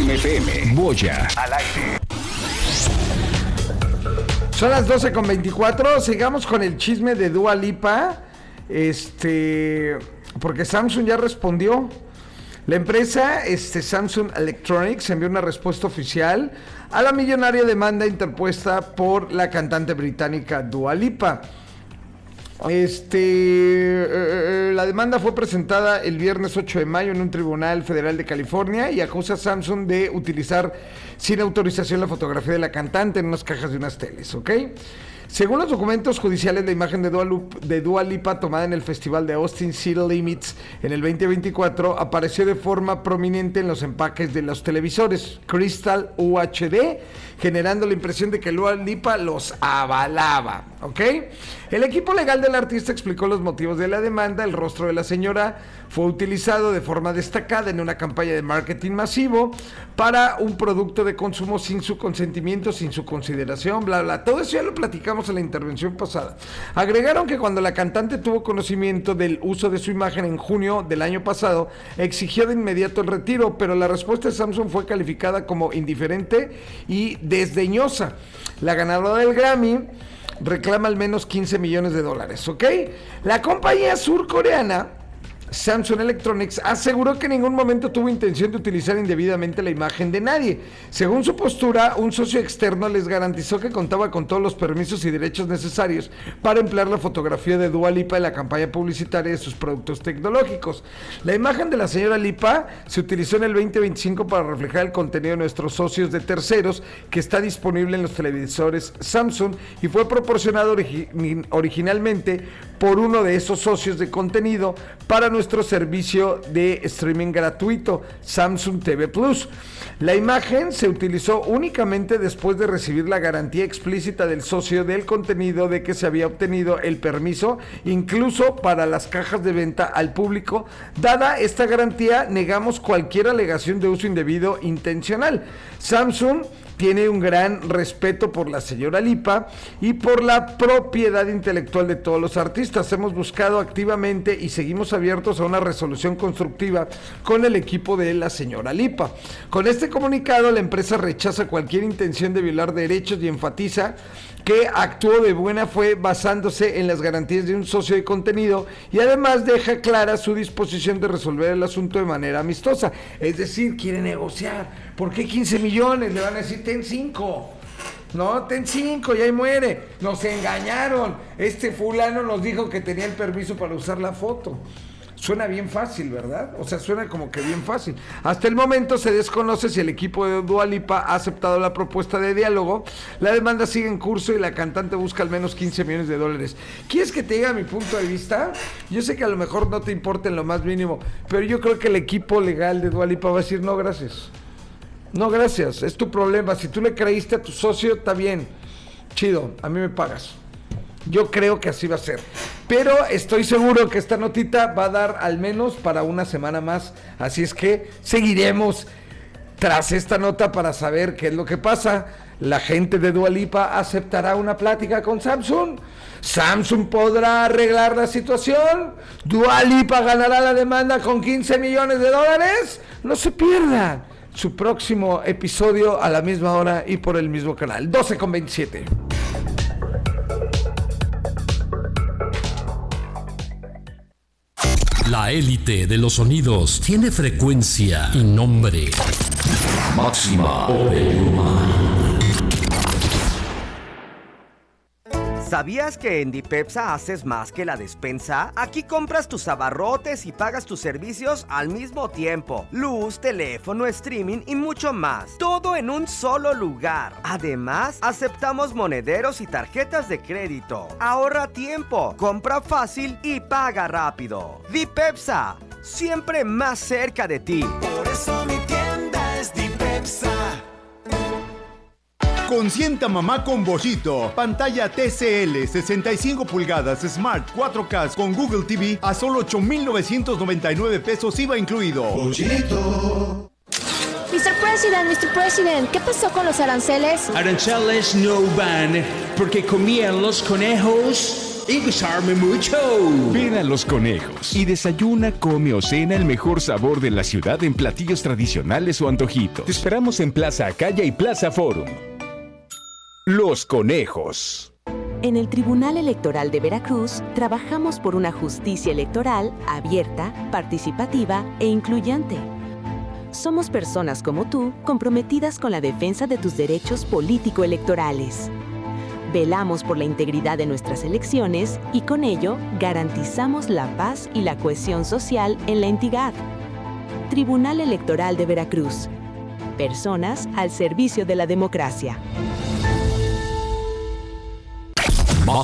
FM. Boya al aire. Son las 12:24. Sigamos con el chisme de Dua Lipa. Porque Samsung ya respondió. La empresa Samsung Electronics envió una respuesta oficial a la millonaria demanda interpuesta por la cantante británica Dua Lipa. La demanda fue presentada el viernes 8 de mayo en un tribunal federal de California y acusa a Samsung de utilizar sin autorización la fotografía de la cantante en unas cajas de unas teles, ¿ok? Según los documentos judiciales, la imagen de Dua Lipa tomada en el festival de Austin City Limits en el 2024 apareció de forma prominente en los empaques de los televisores Crystal UHD, generando la impresión de que Dua Lipa los avalaba, ¿ok? El equipo legal del artista explicó los motivos de la demanda. El rostro de la señora fue utilizado de forma destacada en una campaña de marketing masivo para un producto de consumo sin su consentimiento, sin su consideración, bla, bla. Todo eso ya lo platicamos en la intervención pasada. Agregaron que cuando la cantante tuvo conocimiento del uso de su imagen en junio del año pasado, exigió de inmediato el retiro, pero la respuesta de Samsung fue calificada como indiferente y desdeñosa. La ganadora del Grammy reclama al menos $15 millones, ¿ok? La compañía surcoreana Samsung Electronics aseguró que en ningún momento tuvo intención de utilizar indebidamente la imagen de nadie. Según su postura, un socio externo les garantizó que contaba con todos los permisos y derechos necesarios para emplear la fotografía de Dua Lipa en la campaña publicitaria de sus productos tecnológicos. La imagen de la señora Lipa se utilizó en el 2025 para reflejar el contenido de nuestros socios de terceros que está disponible en los televisores Samsung y fue proporcionado originalmente por uno de esos socios de contenido para nuestro servicio de streaming gratuito, Samsung TV Plus. La imagen se utilizó únicamente después de recibir la garantía explícita del socio del contenido de que se había obtenido el permiso, incluso para las cajas de venta al público. Dada esta garantía, negamos cualquier alegación de uso indebido intencional. Samsung tiene un gran respeto por la señora Lipa y por la propiedad intelectual de todos los artistas. Hemos buscado activamente y seguimos abiertos a una resolución constructiva con el equipo de la señora Lipa. Con este comunicado, la empresa rechaza cualquier intención de violar derechos y enfatiza que actuó de buena fe basándose en las garantías de un socio de contenido y además deja clara su disposición de resolver el asunto de manera amistosa. Es decir, quiere negociar. ¿Por qué 15 millones? Le van a decir, ten 5. No, ten 5 y ahí muere. Nos engañaron. Este fulano nos dijo que tenía el permiso para usar la foto. Suena bien fácil, ¿verdad? O sea, suena como que bien fácil. Hasta el momento se desconoce si el equipo de Dua Lipa ha aceptado la propuesta de diálogo. La demanda sigue en curso y la cantante busca al menos $15 millones. ¿Quieres que te diga mi punto de vista? Yo sé que a lo mejor no te importa en lo más mínimo, pero yo creo que el equipo legal de Dua Lipa va a decir no, gracias. No, gracias, es tu problema. Si tú le creíste a tu socio, está bien. Chido, a mí me pagas. Yo creo que así va a ser. Pero estoy seguro que esta notita va a dar al menos para una semana más. Así es que seguiremos tras esta nota para saber qué es lo que pasa. La gente de Dua Lipa aceptará una plática con Samsung. Samsung podrá arreglar la situación. Dua Lipa ganará la demanda con $15 millones. No se pierdan su próximo episodio a la misma hora y por el mismo canal. 12:27. La élite de los sonidos tiene frecuencia y nombre. Máxima Opeluma. ¿Sabías que en Dipepsa haces más que la despensa? Aquí compras tus abarrotes y pagas tus servicios al mismo tiempo. Luz, teléfono, streaming y mucho más. Todo en un solo lugar. Además, aceptamos monederos y tarjetas de crédito. Ahorra tiempo, compra fácil y paga rápido. Dipepsa, siempre más cerca de ti. Por eso mi tienda es Dipepsa. Consienta mamá con Bollito. Pantalla TCL 65 pulgadas Smart 4K con Google TV a solo 8,999 pesos IVA incluido. Bollito. Mr. President, ¿qué pasó con los aranceles? Aranceles no van porque comían los conejos y gozarme mucho. Ven a Los Conejos y desayuna, come o cena el mejor sabor de la ciudad en platillos tradicionales o antojitos. Te esperamos en Plaza Acaya y Plaza Forum. Los Conejos. En el Tribunal Electoral de Veracruz trabajamos por una justicia electoral abierta, participativa e incluyente. Somos personas como tú comprometidas con la defensa de tus derechos político-electorales. Velamos por la integridad de nuestras elecciones y con ello garantizamos la paz y la cohesión social en la entidad. Tribunal Electoral de Veracruz. Personas al servicio de la democracia.